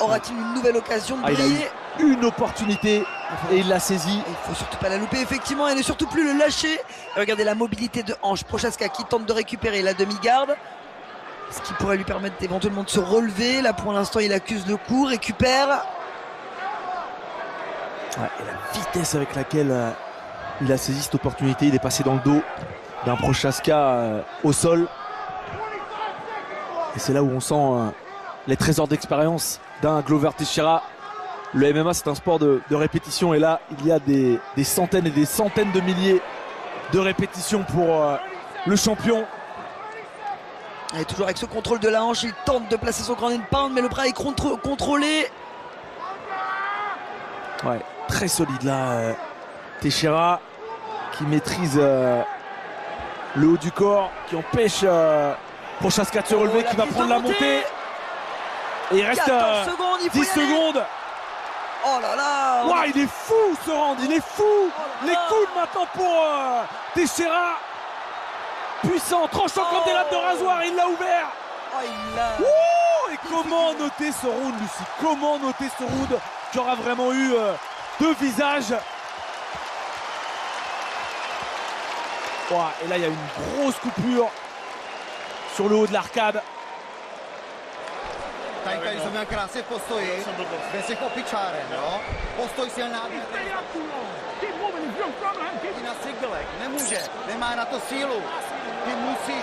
Aura-t-il une nouvelle occasion de briller? Il a eu une opportunité et il l'a saisie. Il faut surtout pas la louper, effectivement, et ne surtout plus le lâcher. Et regardez la mobilité de hanche. Prochaska qui tente de récupérer la demi-garde, ce qui pourrait lui permettre éventuellement de se relever. Là, pour l'instant, il accuse le coup, récupère. Ouais, et la vitesse avec laquelle il a saisi cette opportunité, il est passé dans le dos d'un Prochaska au sol. Et c'est là où on sent les trésors d'expérience d'un Glover Teixeira. Le MMA, c'est un sport de répétition, et là il y a des centaines et des centaines de milliers de répétitions pour le champion. Et toujours avec ce contrôle de la hanche, il tente de placer son ground and pound, mais le bras est contrôlé. Ouais, très solide là, Teixeira, qui maîtrise le haut du corps, qui empêche Prochaska de se relever, qui va prendre la montée. Et il reste 10 secondes. Oh là là! Wow, il est fou ce round, il est fou! Les coudes maintenant pour Teixeira. Puissant, tranchant comme des lames de rasoir, il l'a ouvert. Et comment noter ce round, Lucie? Comment noter ce round qui aura vraiment eu deux visages? Wow, et là il y a une grosse coupure sur le haut de l'arcade. Tady jsme krásně postoji, kde se popičáre, no? Postoj silná. I na singlek, nemůže, nemá na to sílu. Ty musíš...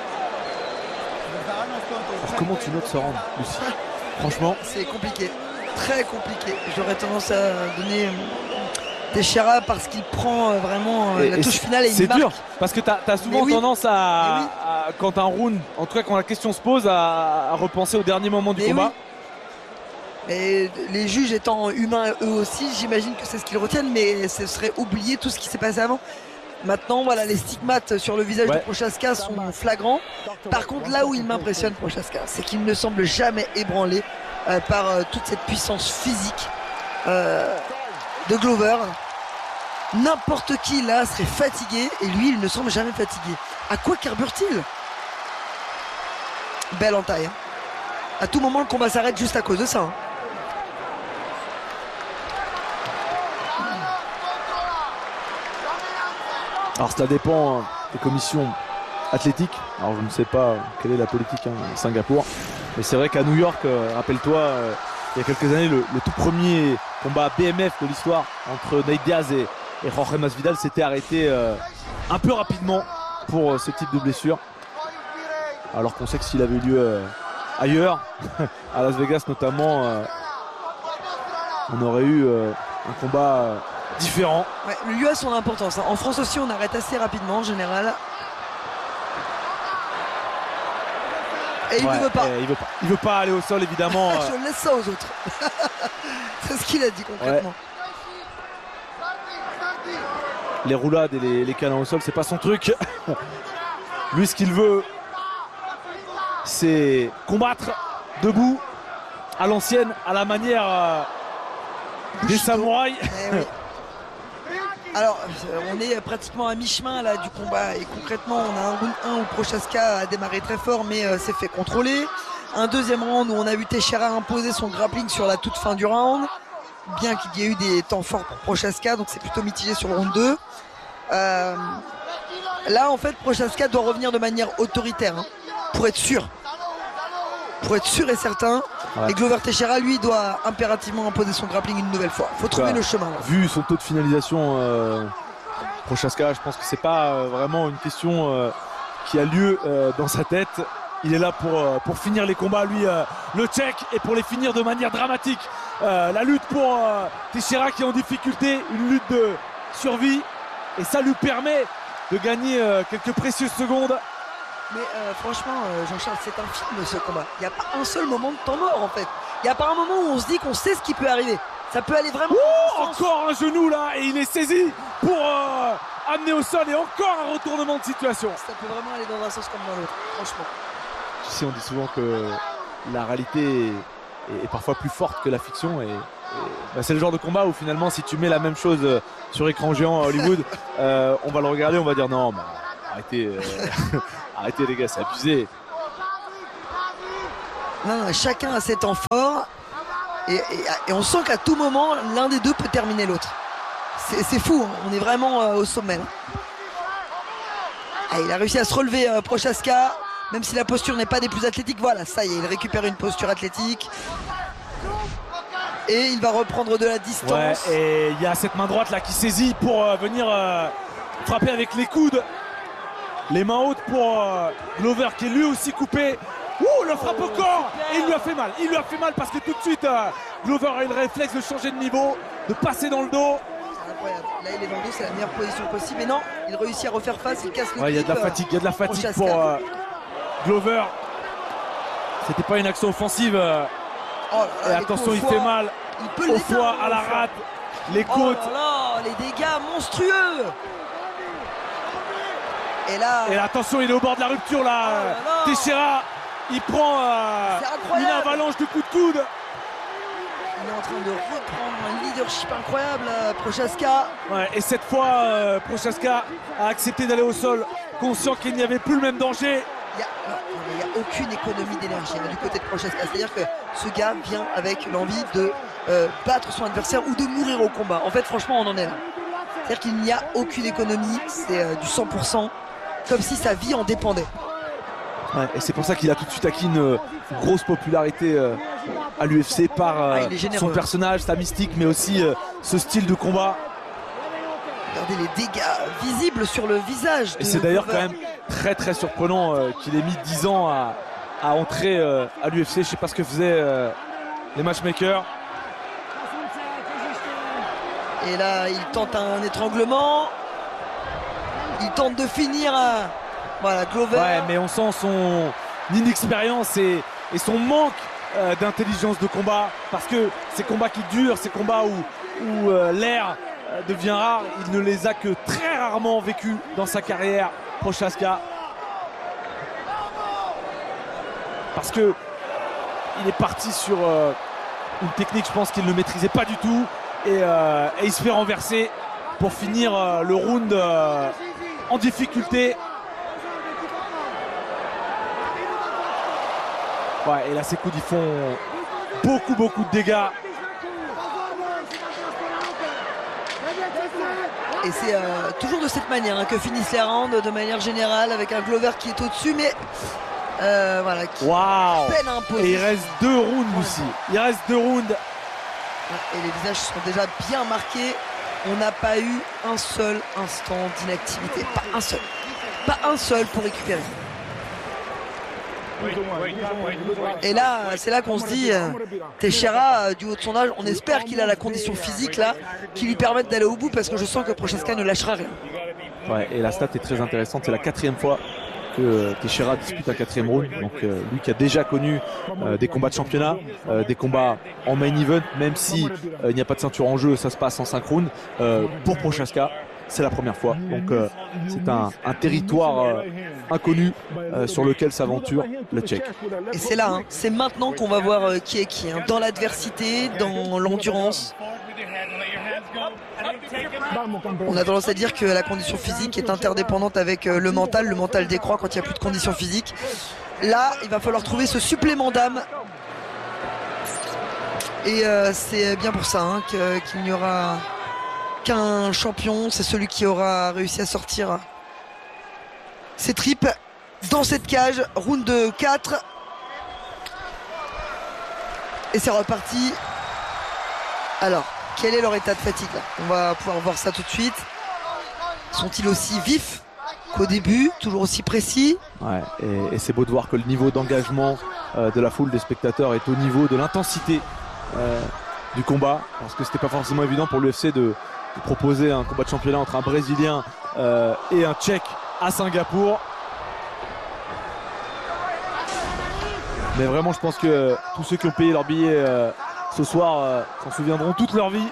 Alors, comment tu notes ce round, Lucie? Franchement, c'est compliqué, très compliqué. J'aurais tendance à donner Teixeira parce qu'il prend vraiment la touche finale et il marque. C'est dur, parce que tu as souvent tendance à, quand un round, en tout cas quand la question se pose, à repenser au dernier moment du combat. Et les juges étant humains eux aussi, j'imagine que c'est ce qu'ils retiennent, mais ce serait oublier tout ce qui s'est passé avant. Maintenant, voilà, les stigmates sur le visage de Prochaska sont flagrants. Par contre, là où il m'impressionne, Prochaska, c'est qu'il ne semble jamais ébranlé par toute cette puissance physique de Glover. N'importe qui là serait fatigué et lui il ne semble jamais fatigué. À quoi carbure-t-il? Belle entaille, hein. À tout moment le combat s'arrête juste à cause de ça, hein. Alors cela dépend des commissions athlétiques. Alors je ne sais pas quelle est la politique à Singapour, mais c'est vrai qu'à New York, rappelle-toi, il y a quelques années, le tout premier combat BMF de l'histoire entre Nate Diaz et Jorge Masvidal s'était arrêté un peu rapidement pour ce type de blessure. Alors qu'on sait que s'il avait eu lieu ailleurs, à Las Vegas notamment, on aurait eu un combat différent. Ouais, le lieu a son importance, hein. En France aussi on arrête assez rapidement en général. Et il ne veut pas. Il veut pas aller au sol évidemment. Je laisse ça aux autres. C'est ce qu'il a dit concrètement. Les roulades et les câlins au sol, c'est pas son truc. Lui, ce qu'il veut, c'est combattre debout, à l'ancienne, à la manière des samouraïs. Oui. Alors, on est pratiquement à mi-chemin là du combat et concrètement, on a un round 1 où Prochaska a démarré très fort mais s'est fait contrôler. Un deuxième round où on a vu Teixeira imposer son grappling sur la toute fin du round. Bien qu'il y ait eu des temps forts pour Prochaska, donc c'est plutôt mitigé sur le round 2. Là, en fait, Prochaska doit revenir de manière autoritaire, hein, pour être sûr et certain. Et Glover Teixeira, lui, doit impérativement imposer son grappling une nouvelle fois. Il faut trouver le chemin. Là. Vu son taux de finalisation, Prochaska, je pense que c'est pas vraiment une question qui a lieu dans sa tête. Il est là pour finir les combats, lui, le Tchèque, et pour les finir de manière dramatique. La lutte pour Teixeira qui est en difficulté, une lutte de survie, et ça lui permet de gagner quelques précieuses secondes. Mais franchement, Jean-Charles, c'est un film ce combat. Il n'y a pas un seul moment de temps mort en fait. Il n'y a pas un moment où on se dit qu'on sait ce qui peut arriver. Ça peut aller vraiment. Encore un genou là, et il est saisi pour amener au sol, et encore un retournement de situation. Ça peut vraiment aller dans un sens comme dans l'autre, franchement. Tu sais, on dit souvent que la réalité est parfois plus forte que la fiction, et c'est le genre de combat où finalement si tu mets la même chose sur écran géant à Hollywood, on va le regarder, on va dire non, arrêtez, arrêtez les gars, c'est abusé. Non, chacun a ses temps forts. Et on sent qu'à tout moment, l'un des deux peut terminer l'autre. C'est fou, hein. On est vraiment au sommet. Ah, il a réussi à se relever, Prochaska, même si la posture n'est pas des plus athlétiques. Voilà, ça y est, il récupère une posture athlétique. Et il va reprendre de la distance. Ouais, et il y a cette main droite là qui saisit pour venir frapper avec les coudes. Les mains hautes pour Glover qui est lui aussi coupé. Ouh, le frappe au corps. Et il lui a fait mal. Il lui a fait mal parce que tout de suite, Glover a eu le réflexe de changer de niveau, de passer dans le dos. Incroyable. Là il est dans le dos, c'est la meilleure position possible. Mais non, il réussit à refaire face, il casse le Ouais, il y a de la fatigue, il y a de la fatigue pour Glover. C'était pas une action offensive. Oh là là, et attention, il fait mal. Il peut au foie, à la rate, les côtes. Oh là là, les dégâts monstrueux. Et là attention, il est au bord de la rupture là. Teixeira, il prend une avalanche de coups de coude. Il est en train de reprendre un leadership incroyable, Prochaska. Ouais, et cette fois, Prochaska a accepté d'aller au sol, conscient qu'il n'y avait plus le même danger. Il n'y a aucune économie d'énergie du côté de Prochaska. C'est-à-dire que ce gars vient avec l'envie de battre son adversaire ou de mourir au combat. En fait, franchement, on en est là. C'est-à-dire qu'il n'y a aucune économie. C'est du 100%, comme si sa vie en dépendait. Ouais, et c'est pour ça qu'il a tout de suite acquis une grosse popularité à l'UFC par son personnage, sa mystique, mais aussi ce style de combat. Regardez les dégâts visibles sur le visage. Et c'est d'ailleurs quand même très très surprenant qu'il ait mis 10 ans à entrer à l'UFC. Je ne sais pas ce que faisaient les matchmakers. Et là, il tente un étranglement. Il tente de finir. Voilà, Glover. Ouais, mais on sent son inexpérience et son manque d'intelligence de combat. Parce que ces combats qui durent, ces combats où l'air devient rare, il ne les a que très rarement vécus dans sa carrière, Prochaska. Parce que il est parti sur une technique, je pense qu'il ne maîtrisait pas du tout. Et il se fait renverser pour finir le round en difficulté. Ouais, et là, ces coups, ils font beaucoup de dégâts. Et c'est toujours de cette manière que finissent les rounds, de manière générale, avec un Glover qui est au-dessus, mais voilà, qui peine à imposer. Et il reste 2 rounds aussi. Il reste 2 rounds. Et les visages sont déjà bien marqués. On n'a pas eu un seul instant d'inactivité. Pas un seul. Pas un seul pour récupérer. Et là, c'est là qu'on se dit, Teixeira, du haut de son âge, on espère qu'il a la condition physique là, qui lui permette d'aller au bout, parce que je sens que Prochaska ne lâchera rien. Ouais, et la stat est très intéressante, c'est la 4e fois que Teixeira dispute un 4e round. Donc lui qui a déjà connu des combats de championnat, des combats en main event, même si il n'y a pas de ceinture en jeu, ça se passe en 5 rounds. Pour Prochaska, c'est la première fois. Donc c'est un territoire inconnu sur lequel s'aventure le Tchèque. Et c'est là, c'est maintenant qu'on va voir qui est qui, dans l'adversité, dans l'endurance. On a tendance à dire que la condition physique est interdépendante avec le mental décroît quand il n'y a plus de conditions physiques. Là, il va falloir trouver ce supplément d'âme. Et c'est bien pour ça qu'il n'y aura qu'un champion, c'est celui qui aura réussi à sortir ses tripes dans cette cage. Round 4. Et c'est reparti. Alors, quel est leur état de fatigue là? On va pouvoir voir ça tout de suite. Sont-ils aussi vifs qu'au début, toujours aussi précis? Ouais, et c'est beau de voir que le niveau d'engagement de la foule, des spectateurs, est au niveau de l'intensité du combat, parce que c'était pas forcément évident pour l'UFC de proposer un combat de championnat entre un Brésilien et un Tchèque à Singapour. Mais vraiment, je pense que tous ceux qui ont payé leur billet ce soir s'en souviendront toute leur vie.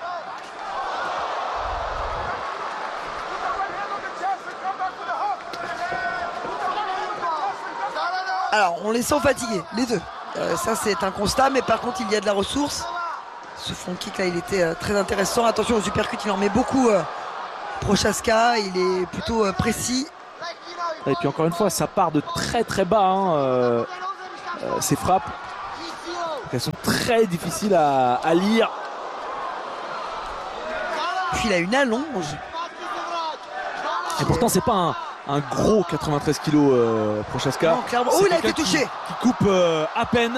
Alors, on les sent fatigués, les deux. Ça, c'est un constat, mais par contre, il y a de la ressource. Ce front kick là, il était très intéressant. Attention aux uppercuts, il en met beaucoup. Prochaska, il est plutôt précis. Et puis encore une fois, ça part de très très bas, ces frappes. qu'elles sont très difficiles à lire. Puis il a une allonge. Et pourtant c'est pas un gros 93 kg Prochaska. Non, clairement. Oh, il a été touché. Qui coupe à peine.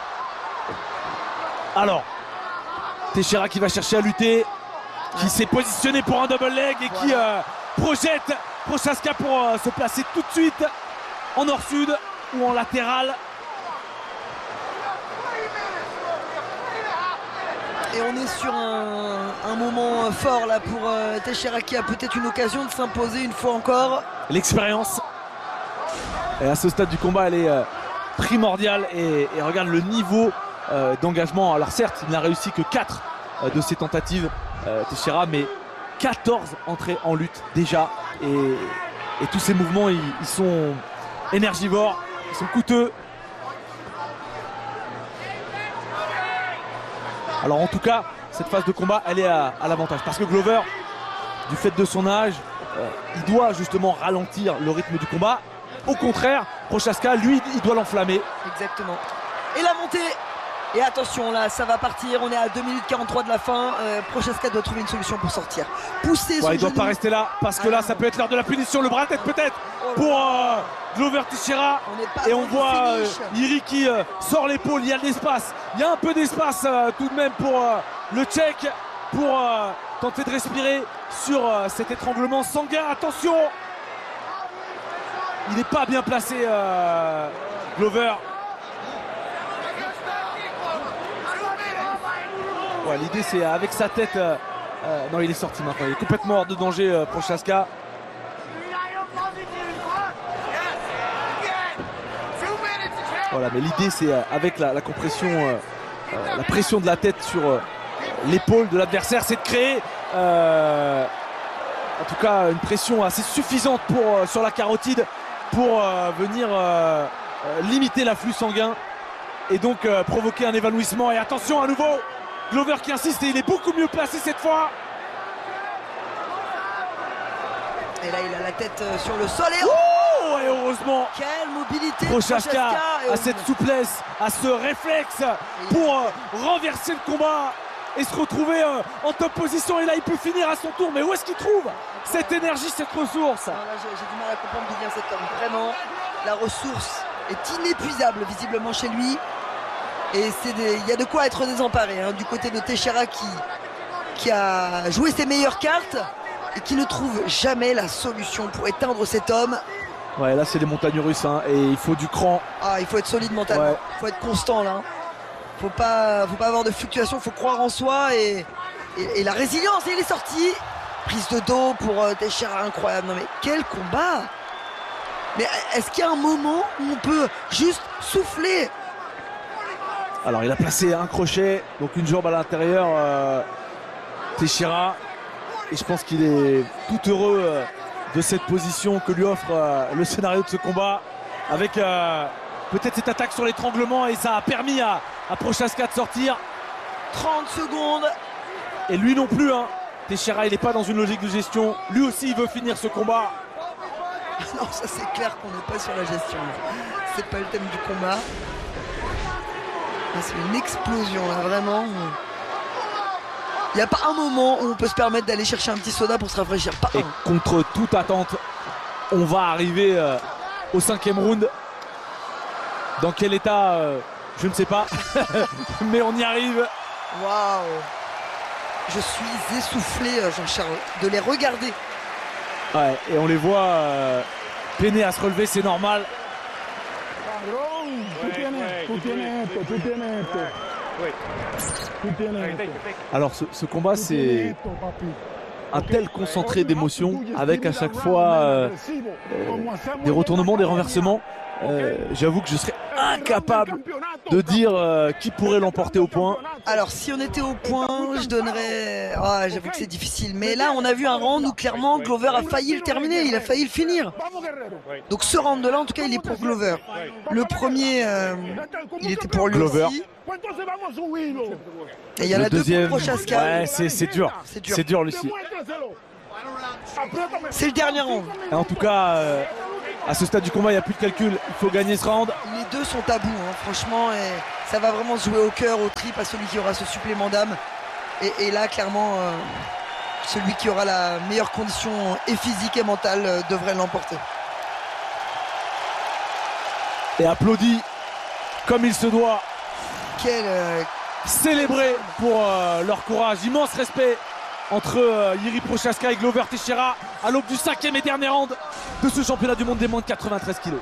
Alors, Teixeira qui va chercher à lutter, qui s'est positionné pour un double leg et qui projette Prochaska pour se placer tout de suite en nord-sud ou en latéral. Et on est sur un moment fort là pour Teixeira qui a peut-être une occasion de s'imposer une fois encore. L'expérience. Et à ce stade du combat, elle est primordiale. Et regarde le niveau d'engagement. Alors certes, il n'a réussi que 4 de ses tentatives, Teixeira, mais 14 entrées en lutte déjà. Et tous ces mouvements, ils sont énergivores, ils sont coûteux. Alors en tout cas, cette phase de combat, elle est à l'avantage. Parce que Glover, du fait de son âge, il doit justement ralentir le rythme du combat. Au contraire, Prochaska, lui, il doit l'enflammer. Exactement. Et la montée. Et attention, là, ça va partir. On est à 2 minutes 43 de la fin. Prochaska doit trouver une solution pour sortir. Pousser son il ne doit genou. pas rester là. Parce que là, ça peut être l'heure de la punition. Le bras tête peut-être pour Glover Teixeira. Et on voit Iri qui sort l'épaule. Il y a de l'espace. Il y a un peu d'espace tout de même pour le Tchèque. Pour tenter de respirer sur cet étranglement sanguin. Attention, il n'est pas bien placé, Glover. Ouais, l'idée c'est avec sa tête. Non, il est sorti maintenant. Il est complètement hors de danger, Prochaska. Voilà, mais l'idée c'est avec la compression, la pression de la tête sur l'épaule de l'adversaire, c'est de créer en tout cas une pression assez suffisante sur la carotide pour venir limiter l'afflux sanguin et donc provoquer un évanouissement. Et attention à nouveau, Glover qui insiste et il est beaucoup mieux placé cette fois. Et là il a la tête sur le sol et et heureusement quelle mobilité Prochaska a cette souplesse, a ce réflexe pour renverser le combat et se retrouver en top position. Et là il peut finir à son tour. Mais où est-ce qu'il trouve cette énergie, cette ressource? Là j'ai du mal à comprendre d'où vient cet homme. Vraiment, la ressource est inépuisable visiblement chez lui. Et il y a de quoi être désemparé hein, du côté de Teixeira qui a joué ses meilleures cartes et qui ne trouve jamais la solution pour éteindre cet homme. Ouais, là c'est les montagnes russes hein, et il faut du cran. Ah, il faut être solide mentalement, il faut être constant là. Faut pas avoir de fluctuation, faut croire en soi et la résilience. Et il est sorti. Prise de dos pour Teixeira, incroyable. Non mais quel combat! Mais est-ce qu'il y a un moment où on peut juste souffler? Alors il a placé un crochet, donc une jambe à l'intérieur, Teixeira. Et je pense qu'il est tout heureux de cette position que lui offre le scénario de ce combat. Avec peut-être cette attaque sur l'étranglement et ça a permis à Prochaska de sortir. 30 secondes. Et lui non plus, hein. Teixeira il n'est pas dans une logique de gestion. Lui aussi il veut finir ce combat. Non, ça c'est clair qu'on n'est pas sur la gestion. C'est pas le thème du combat. C'est une explosion là, vraiment. Il n'y a pas un moment où on peut se permettre d'aller chercher un petit soda pour se rafraîchir. Pas et un. Contre toute attente, on va arriver au 5e round. Dans quel état, je ne sais pas. Mais on y arrive. Waouh. Je suis essoufflé, Jean-Charles, de les regarder. Ouais, et on les voit peiner à se relever, c'est normal. Alors ce combat c'est un tel concentré d'émotions avec à chaque fois des retournements, des renversements. J'avoue que je serais incapable de dire qui pourrait l'emporter au point. Alors si on était au point, je donnerais... Ah, j'avoue que c'est difficile. Mais là on a vu un round où clairement Glover a failli le terminer, il a failli le finir. Donc ce round de là en tout cas il est pour Glover. Le premier il était pour lui Glover. aussi. Et il y en le a deux deuxième, pour Prochaska. ouais, c'est dur. C'est dur Lucie. C'est le dernier round. En tout cas À ce stade du combat, il n'y a plus de calcul. Il faut gagner ce round. Les deux sont à bout, hein, franchement. Et ça va vraiment se jouer au cœur, au trip, à celui qui aura ce supplément d'âme. Et là, clairement, celui qui aura la meilleure condition et physique et mentale devrait l'emporter. Et applaudi comme il se doit. Célébré pour leur courage. Immense respect entre Jiří Procházka et Glover Teixeira à l'aube du 5e et dernier round de ce championnat du monde des moins de 93 kg.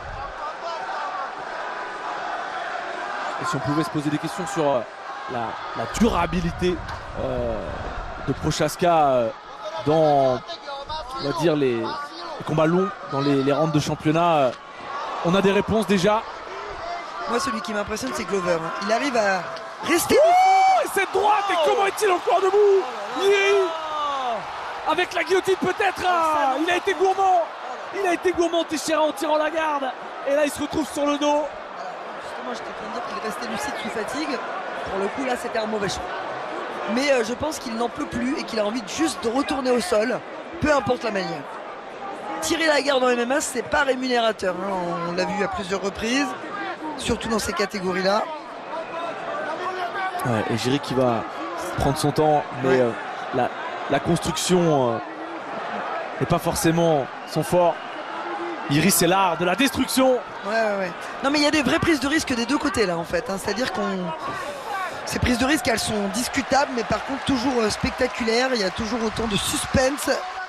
Et si on pouvait se poser des questions sur la durabilité de Procházka dans, on va dire, les combats longs, dans les rounds de championnat, on a des réponses déjà. Moi, celui qui m'impressionne, c'est Glover. Il arrive à rester. Et cette droite, et comment est-il encore debout? Jiří, avec la guillotine peut-être, il a été gourmand. Il a été gourmand, Teixeira, en tirant la garde. Et là, il se retrouve sur le dos. Alors, justement, j'étais en train de dire qu'il restait lucide sous fatigue. Pour le coup, là, c'était un mauvais choix. Mais je pense qu'il n'en peut plus et qu'il a envie juste de retourner au sol, peu importe la manière. Tirer la garde en MMA, c'est pas rémunérateur. Hein. On l'a vu à plusieurs reprises, surtout dans ces catégories-là. Ouais, et Jiří qui va prendre son temps, mais la construction n'est pas forcément son fort. Jiří, c'est l'art de la destruction. Ouais. Non, mais il y a des vraies prises de risque des deux côtés là en fait. Hein. C'est-à-dire ces prises de risque, elles sont discutables, mais par contre toujours spectaculaires. Il y a toujours autant de suspense.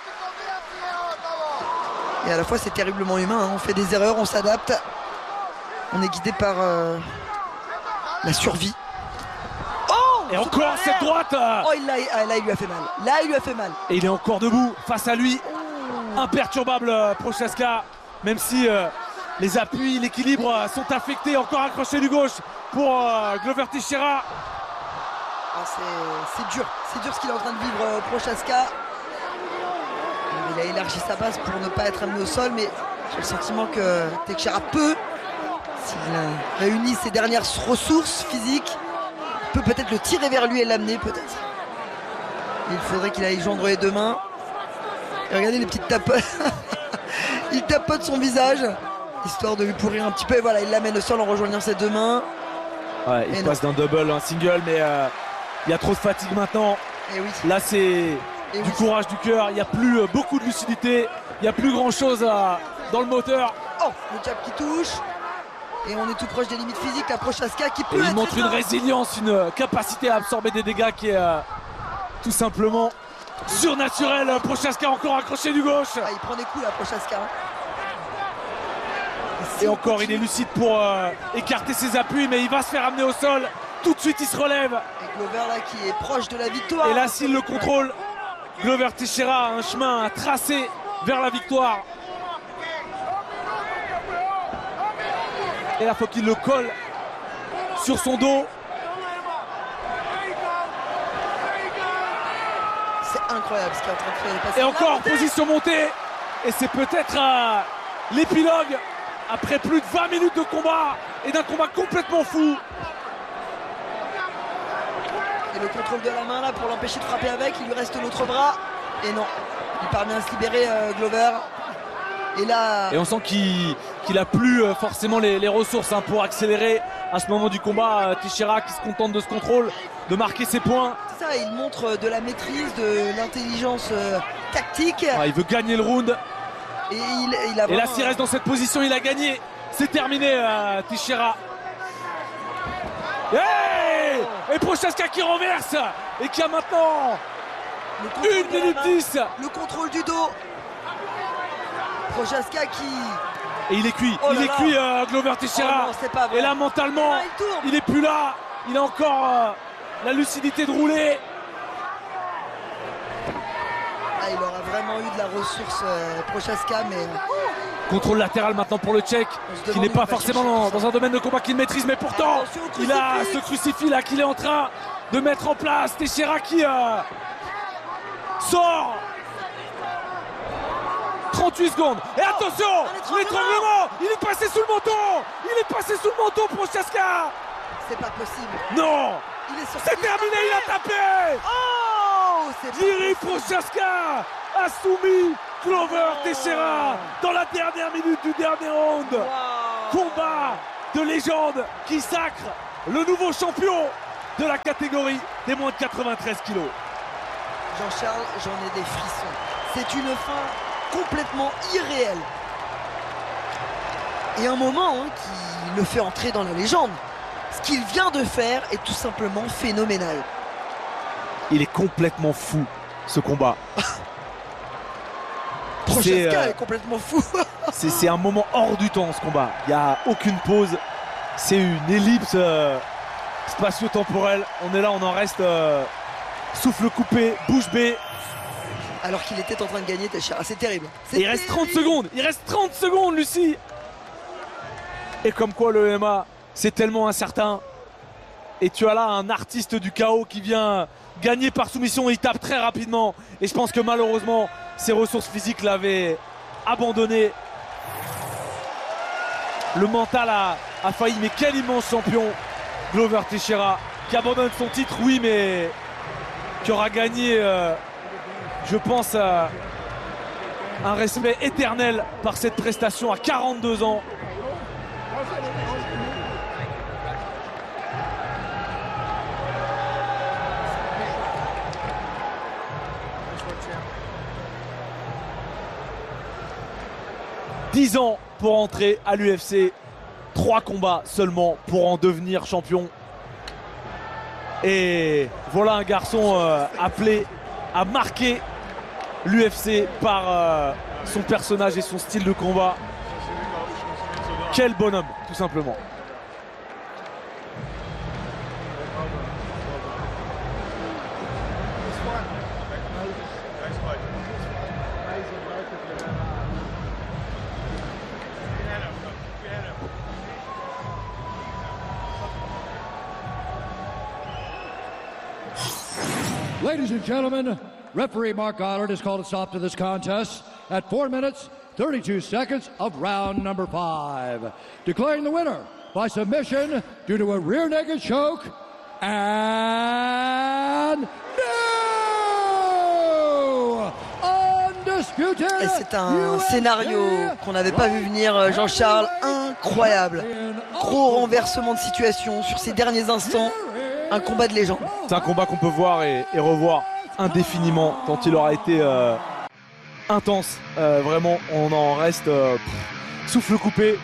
Et à la fois, c'est terriblement humain. Hein. On fait des erreurs, on s'adapte. On est guidé par la survie. Et encore cette droite. Oh, là, il lui a fait mal. Là, il lui a fait mal. Et il est encore debout face à lui. Imperturbable Procházka. Même si les appuis, l'équilibre sont affectés. Encore un crochet du gauche pour Glover Teixeira. C'est dur. C'est dur ce qu'il est en train de vivre Procházka. Il a élargi sa base pour ne pas être amené au sol. Mais j'ai le sentiment que Teixeira peut, s'il réunit ses dernières ressources physiques, peut-être le tirer vers lui et l'amener peut-être. Il faudrait qu'il aille joindre les deux mains. Et regardez les petites tapotes. Il tapote son visage, histoire de lui pourrir un petit peu. Et voilà, il l'amène au sol en rejoignant ses deux mains. Ouais, il passe d'un double à un single, mais il y a trop de fatigue maintenant. Et oui. Là, c'est du courage du cœur. Il n'y a plus beaucoup de lucidité. Il n'y a plus grand-chose dans le moteur. Oh, le jab qui touche. Et on est tout proche des limites physiques. La Procházka qui peut. Et il montre une résilience, une capacité à absorber des dégâts qui est tout simplement surnaturelle. Procházka encore accroché du gauche. Ah, il prend des coups, la Procházka. Et encore, il est lucide pour écarter ses appuis, mais il va se faire amener au sol. Tout de suite, il se relève. Et Glover là qui est proche de la victoire. Et là, s'il le contrôle, Glover Teixeira a un chemin à tracer vers la victoire. Et là, il faut qu'il le colle sur son dos. C'est incroyable ce qu'il est en train de faire. Et encore, position montée. Et c'est peut-être l'épilogue après plus de 20 minutes de combat et d'un combat complètement fou. Et le contrôle de la main là pour l'empêcher de frapper avec. Il lui reste l'autre bras. Et non, il parvient à se libérer Glover. Et là... Et on sent qu'il a plus forcément les ressources pour accélérer à ce moment du combat. Teixeira qui se contente de ce contrôle, de marquer ses points. C'est ça, il montre de la maîtrise, de l'intelligence tactique. Il veut gagner le round. Et, il a vraiment... Et là, s'il reste dans cette position, il a gagné. C'est terminé, Teixeira. Hey, et Procházka qui renverse et qui a maintenant 1 minute 10. Le contrôle du dos. Procházka qui... Et il est cuit, cuit Glover Teixeira. Et là mentalement, il est plus là. Il a encore la lucidité de rouler. Ah, il aura vraiment eu de la ressource Procházka, mais... Contrôle latéral maintenant pour le Tchèque, qui n'est pas forcément dans un domaine de combat qu'il maîtrise, mais pourtant il a ce crucifix là qu'il est en train de mettre en place. Teixeira qui sort. 38 secondes. Et attention, l'étranglement. Il est passé sous le menton. Il est passé sous le menton, Procházka. C'est pas possible. Non. C'est terminé, il a tapé. Oh, Jiří Procházka a soumis Glover Teixeira dans la dernière minute du dernier round. Combat de légende qui sacre le nouveau champion de la catégorie des moins de 93 kilos. Jean-Charles, j'en ai des frissons. C'est une fin complètement irréelle. Et un moment qui le fait entrer dans la légende. Ce qu'il vient de faire est tout simplement phénoménal. Il est complètement fou, ce combat. Prochaska est complètement fou. C'est un moment hors du temps, ce combat. Il n'y a aucune pause. C'est une ellipse spatio-temporelle. On est là, on en reste souffle coupé, bouche bée. Alors qu'il était en train de gagner Teixeira. C'est terrible. Il reste 30 secondes. Il reste 30 secondes, Lucie. Et comme quoi le MMA, c'est tellement incertain. Et tu as là un artiste du chaos qui vient gagner par soumission. Il tape très rapidement. Et je pense que malheureusement, ses ressources physiques l'avaient abandonné. Le mental a failli. Mais quel immense champion, Glover Teixeira, qui abandonne son titre, oui, mais qui aura gagné, je pense, un respect éternel par cette prestation à 42 ans. « 10 ans pour entrer à l'UFC, 3 combats seulement pour en devenir champion. Et voilà un garçon appelé à marquer l'UFC par son personnage et son style de combat. Quel bonhomme, tout simplement. Ladies and gentlemen, referee Mark Goddard has called a stop to this contest at 4 minutes, 32 seconds of round number 5. Declaring the winner by submission due to a rear naked choke and no! Undisputed! Et c'est un scénario qu'on n'avait pas vu venir, Jean-Charles, incroyable. Gros renversement de situation sur ces derniers instants. Un combat de légende. C'est un combat qu'on peut voir et revoir indéfiniment tant il aura été intense. Vraiment, on en reste souffle coupé.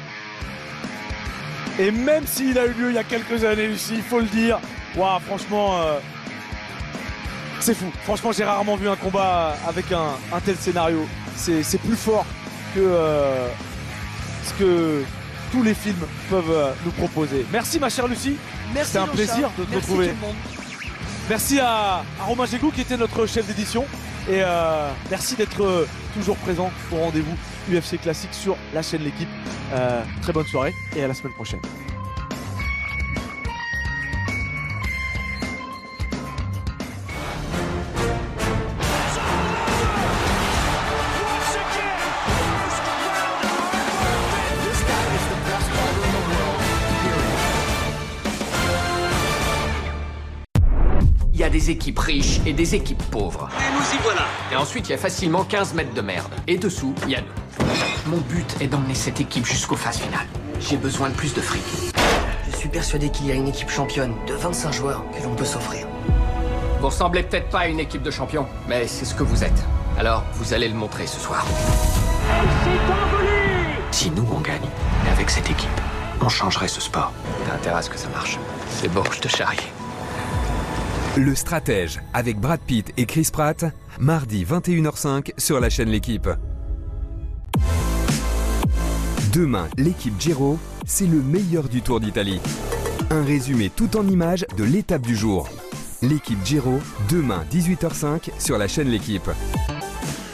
Et même s'il a eu lieu il y a quelques années ici, il faut le dire, waouh, franchement, c'est fou. Franchement, j'ai rarement vu un combat avec un tel scénario. C'est plus fort que ce que tous les films peuvent nous proposer. Merci ma chère Lucie. Merci, c'était un plaisir de te retrouver. Merci à Romain Gégou qui était notre chef d'édition. Et merci d'être toujours présent au rendez-vous UFC Classique sur la chaîne L'Équipe. Très bonne soirée et à la semaine prochaine. Il y a des équipes riches et des équipes pauvres. Et nous y voilà. Et ensuite, il y a facilement 15 mètres de merde. Et dessous, il y a nous. Mon but est d'emmener cette équipe jusqu'aux phases finales. J'ai besoin de plus de fric. Je suis persuadé qu'il y a une équipe championne de 25 joueurs que l'on peut s'offrir. Vous ressemblez peut-être pas à une équipe de champions, mais c'est ce que vous êtes. Alors, vous allez le montrer ce soir. Si nous, on gagne, et avec cette équipe, on changerait ce sport. T'as intérêt à ce que ça marche. C'est bon, je te charrie. Le Stratège, avec Brad Pitt et Chris Pratt, mardi 21h05 sur la chaîne L'Équipe. Demain, l'équipe Giro, c'est le meilleur du Tour d'Italie. Un résumé tout en images de l'étape du jour. L'équipe Giro, demain 18h05 sur la chaîne L'Équipe.